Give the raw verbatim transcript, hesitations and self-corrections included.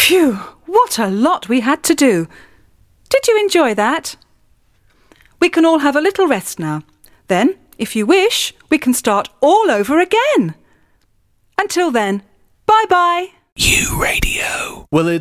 Phew, what a lot we had to do. Did you enjoy that? We can all have a little rest now. Then, if you wish, we can start all over again. Until then, bye-bye. U Radio. Well, it